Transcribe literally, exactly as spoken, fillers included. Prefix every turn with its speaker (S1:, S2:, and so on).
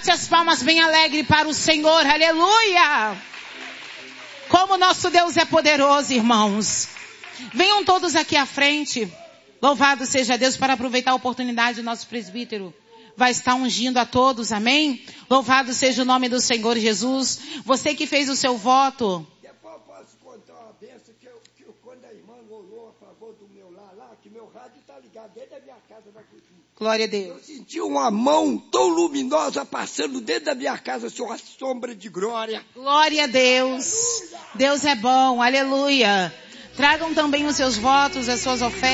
S1: Bate as palmas bem alegre para o Senhor. Aleluia. Como nosso Deus é poderoso, irmãos. Venham todos aqui à frente. Louvado seja Deus, para aproveitar a oportunidade. O nosso presbítero vai estar ungindo a todos, amém? Louvado seja o nome do Senhor Jesus. Você que fez o seu voto.
S2: Depois eu posso contar uma benção que, eu, que eu, quando a irmã orou a favor do meu lar lá, que meu rádio está ligado dentro da minha casa na cozinha.
S1: Glória a Deus.
S2: Eu senti uma mão tão luminosa passando dentro da minha casa, assim, uma sombra de glória.
S1: Glória a Deus. Deus é bom, aleluia. Tragam também os seus votos, as suas ofertas.